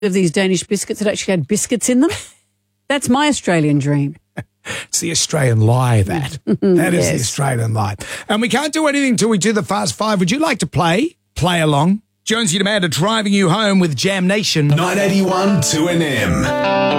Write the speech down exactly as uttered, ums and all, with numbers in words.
of these Danish biscuits that actually had biscuits in them. That's my Australian dream. It's the Australian lie, that. That is Yes. the Australian lie. And we can't do anything till we do the Fast Five. Would you like to play? Play along. Jonesy and Amanda driving you home with Jam Nation. nine eighty-one two N M.